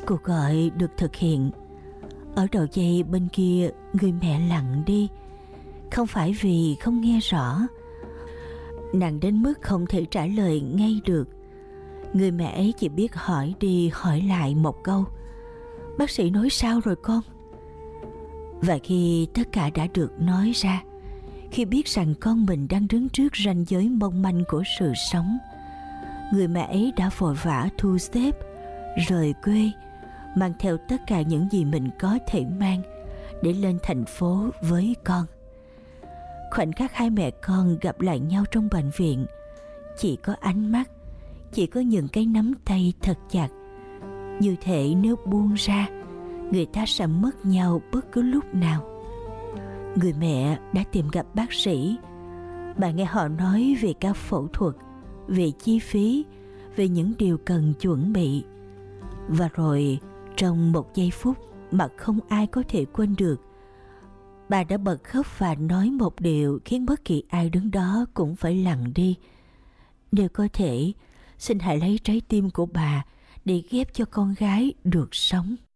Cuộc gọi được thực hiện. Ở đầu dây bên kia, người mẹ lặng đi. Không phải vì không nghe rõ, nặng đến mức không thể trả lời ngay được. Người mẹ ấy chỉ biết hỏi đi hỏi lại một câu: "Bác sĩ nói sao rồi con?" Và khi tất cả đã được nói ra, khi biết rằng con mình đang đứng trước ranh giới mong manh của sự sống, người mẹ ấy đã vội vã thu xếp, rời quê, mang theo tất cả những gì mình có thể mang để lên thành phố với con. Khoảnh khắc hai mẹ con gặp lại nhau trong bệnh viện, chỉ có ánh mắt, chỉ có những cái nắm tay thật chặt. Như thể nếu buông ra, người ta sẽ mất nhau bất cứ lúc nào. Người mẹ đã tìm gặp bác sĩ. Bà nghe họ nói về ca phẫu thuật, về chi phí, về những điều cần chuẩn bị. Và rồi, trong một giây phút mà không ai có thể quên được, bà đã bật khóc và nói một điều khiến bất kỳ ai đứng đó cũng phải lặng đi. Nếu có thể, xin hãy lấy trái tim của bà để ghép cho con gái được sống.